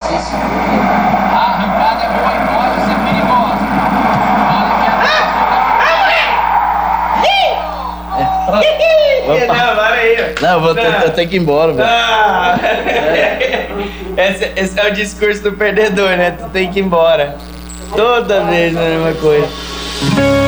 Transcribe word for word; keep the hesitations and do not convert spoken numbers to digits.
A arrancada é boa e pode ser perigosa. Bola que é... Não, para aí. Não, eu, vou ter, eu tenho que ir embora, velho. Ah. Esse, esse é o discurso do perdedor, né? Tu tem que ir embora. Toda vez a mesma coisa.